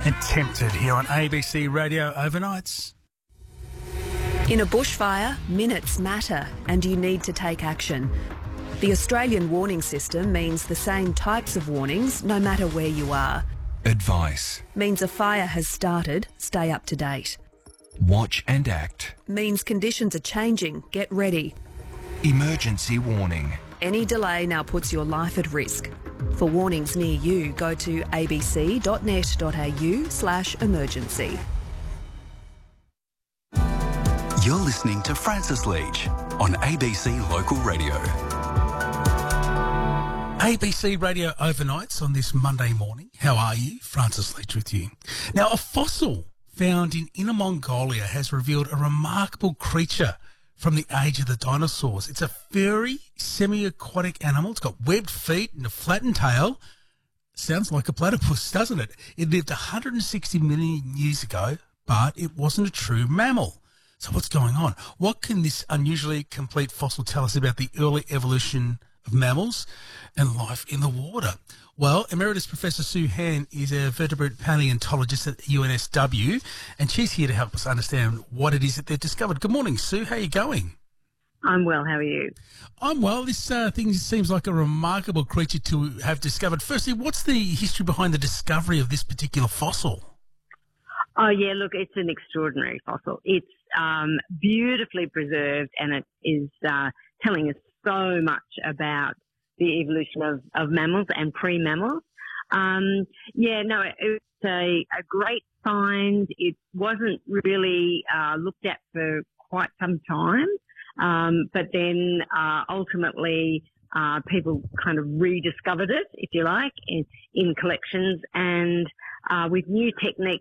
And Tempted here on ABC Radio Overnights. In a bushfire, minutes matter and you need to take action. The Australian warning system means the same types of warnings no matter where you are. Advice. Means a fire has started, stay up to date. Watch and act. Means conditions are changing, get ready. Emergency warning. Any delay now puts your life at risk. For warnings near you, go to abc.net.au/emergency. You're listening to Francis Leach on ABC Local Radio. ABC Radio Overnights on this Monday morning. How are you? Francis Leach with you. Now, a fossil found in Inner Mongolia has revealed a remarkable creature from the age of the dinosaurs. It's a furry, semi-aquatic animal. It's got webbed feet and a flattened tail. Sounds like a platypus, doesn't it? It lived 160 million years ago, but it wasn't a true mammal. So what's going on? What can this unusually complete fossil tell us about the early evolution of mammals and life in the water? Well, Emeritus Professor Sue Han is a vertebrate paleontologist at UNSW, and she's here to help us understand what it is that they've discovered. Good morning, Sue. How are you going? I'm well. How are you? I'm well. This thing seems like a remarkable creature to have discovered. Firstly, what's the history behind the discovery of this particular fossil? Oh, yeah, look, it's an extraordinary fossil. It's beautifully preserved, and it is telling us so much about the evolution of mammals and pre-mammals. It's a great find. It wasn't really looked at for quite some time, but then ultimately people kind of rediscovered it, if you like, in collections, and with new techniques